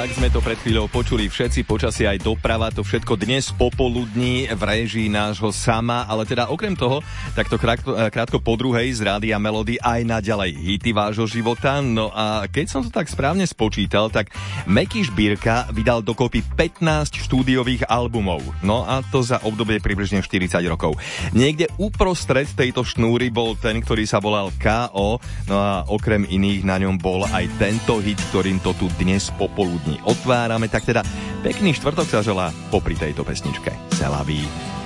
tak sme to pred chvíľou počuli všetci, počasie aj doprava, to všetko dnes popoludní v réžii nášho Sama, ale teda okrem toho, takto krátko po druhej z Rádia Melody aj naďalej hity vášho života. No a keď som to tak správne spočítal, tak Meky Šbírka vydal dokopy 15 štúdiových albumov. No a to za obdobie približne 40 rokov. Niekde uprostred tejto šnúry bol ten, ktorý sa volal K.O., no a okrem iných na ňom bol aj tento hit, ktorým to tu dnes popoludní otvárame. Tak teda pekný štvrtok sa želá popri tejto pesničke. C'est la vie.